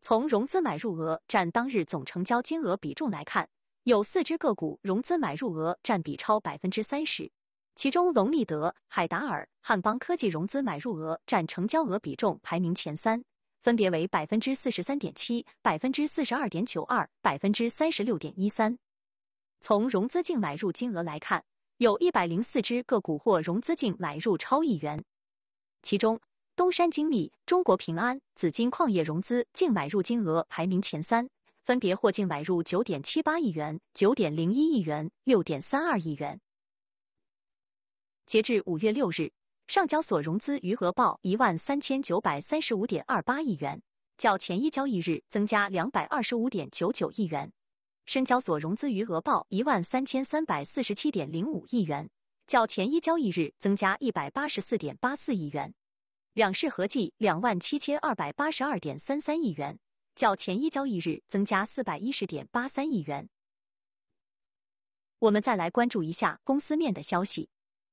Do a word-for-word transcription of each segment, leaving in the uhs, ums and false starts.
从融资买入额占当日总成交金额比重来看，有四只个股融资买入额占比超 百分之三十， 其中隆力德、海达尔、汉邦科技融资买入额占成交额比重排名前三，分别为 百分之四十三点七、百分之四十二点九二、百分之三十六点一三。从融资净买入金额来看，有一百零四只个股获融资净买入超亿元，其中东山精密、中国平安、紫金矿业融资净买入金额排名前三，分别获净买入 九点七八亿元、九点零一亿元、六点三二亿元。截至五月六日，上交所融资余额报一万三千九百三十五点二八亿元，较前一交易日增加 两百二十五点九九亿元。深交所融资余额报一万三千三百四十七点零五亿元，较前一交易日增加 一百八十四点八四亿元。两市合计 两万七千二百八十二点三三亿元，较前一交易日增加 四百一十点八三亿元。我们再来关注一下公司面的消息。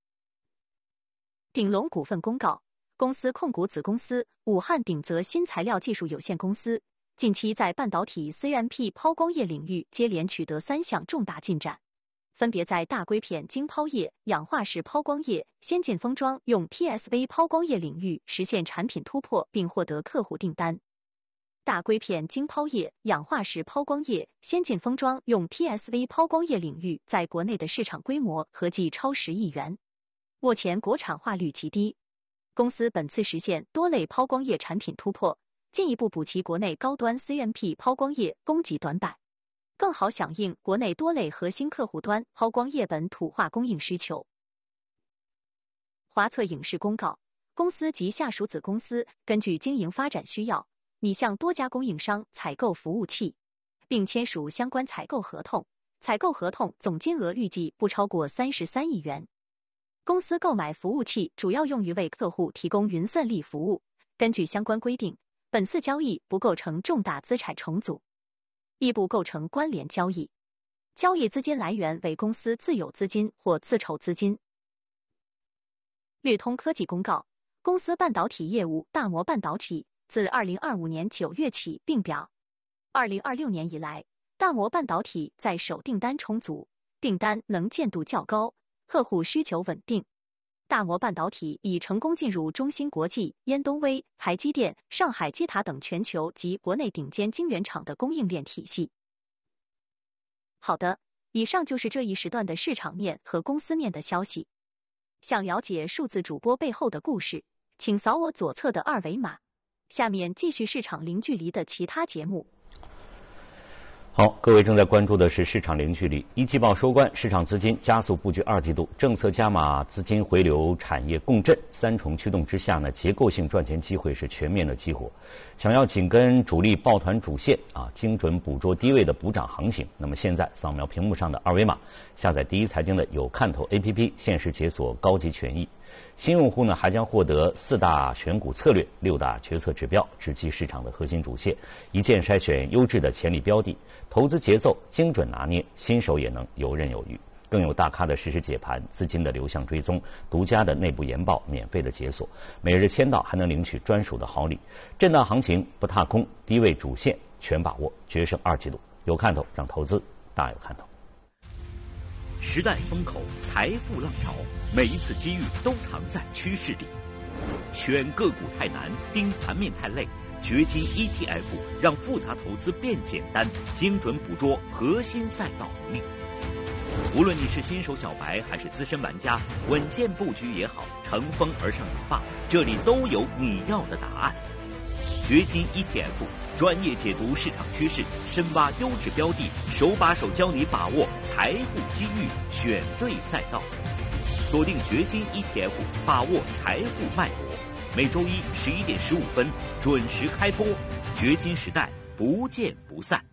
鼎龙股份公告，公司控股子公司武汉鼎泽新材料技术有限公司近期在半导体 C M P 抛光液领域接连取得三项重大进展，分别在大硅片晶抛液、氧化式抛光液、先进封装用 T S V 抛光液领域实现产品突破并获得客户订单。大硅片晶抛液、氧化式抛光液、先进封装用 T S V 抛光液领域在国内的市场规模合计超十亿元，目前国产化率极低。公司本次实现多类抛光液产品突破，进一步补齐国内高端 C M P 抛光液供给短板，更好响应国内多类核心客户端抛光液本土化供应需求。华策影视公告，公司及下属子公司根据经营发展需要，拟向多家供应商采购服务器，并签署相关采购合同，采购合同总金额预计不超过三十三亿元。公司购买服务器主要用于为客户提供云算力服务，根据相关规定，本次交易不构成重大资产重组，亦不构成关联交易，交易资金来源为公司自有资金或自筹资金。略通科技公告，公司半导体业务大摩半导体自二零二五年九月起并表，二零二六年以来，大摩半导体在手订单充足，订单能见度较高，客户需求稳定。大摩半导体已成功进入中芯国际、烟东微、台积电、上海基塔等全球及国内顶尖晶圆厂的供应链体系。好的，以上就是这一时段的市场面和公司面的消息。想了解数字主播背后的故事，请扫我左侧的二维码。下面继续市场零距离的其他节目。 好，各位正在关注的是市场零距离。一季报收官，市场资金加速布局二季度，政策加码、资金回流、产业共振三重驱动之下呢，结构性赚钱机会是全面的激活。想要紧跟主力抱团主线啊，精准捕捉低位的补涨行情，那么现在扫描屏幕上的二维码，下载第一财经的有看头 A P P， 限时解锁高级权益。新用户呢还将获得四大选股策略、六大决策指标，直击市场的核心主线，一键筛选优质的潜力标的，投资节奏精准拿捏，新手也能游刃有余。更有大咖的实时解盘、资金的流向追踪、独家的内部研报、免费的解锁，每日签到还能领取专属的好礼。震荡行情不踏空，低位主线全把握，决胜二季度。有看头，让投资大有看头。 时代风口，财富浪潮，每一次机遇都藏在趋势里。选个股太难，盯盘面太累，掘金 E T F 让复杂投资变简单，精准捕捉核心赛道红利。无论你是新手小白还是资深玩家，稳健布局也好，乘风而上也罢，这里都有你要的答案。掘金 E T F 专业解读市场趋势，深挖优质标的，手把手教你把握财富机遇，选对赛道。锁定掘金 E T F， 把握财富脉搏。每周一十一点十五分准时开播，掘金时代不见不散。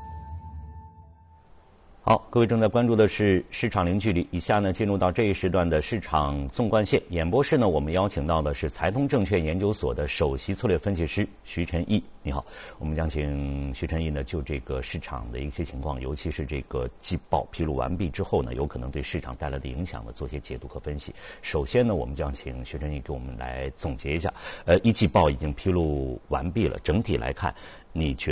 好，各位正在关注的是市场零距离。以下呢，进入到这一时段的市场纵贯线演播室呢，我们邀请到的是财通证券研究所的首席策略分析师徐晨毅。你好，我们将请徐晨毅呢，就这个市场的一些情况，尤其是这个季报披露完毕之后呢，有可能对市场带来的影响呢，做些解读和分析。首先呢，我们将请徐晨毅给我们来总结一下，呃，一季报已经披露完毕了，整体来看，你觉